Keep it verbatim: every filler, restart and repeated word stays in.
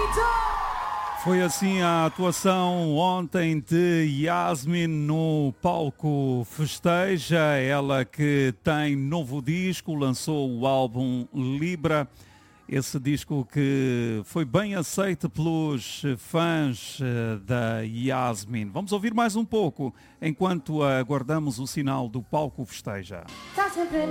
Foi assim a atuação ontem de Yasmin no palco Festeja, ela que tem novo disco, lançou o álbum Libra, esse disco que foi bem aceito pelos fãs da Yasmin. Vamos ouvir mais um pouco enquanto aguardamos o sinal do palco Festeja.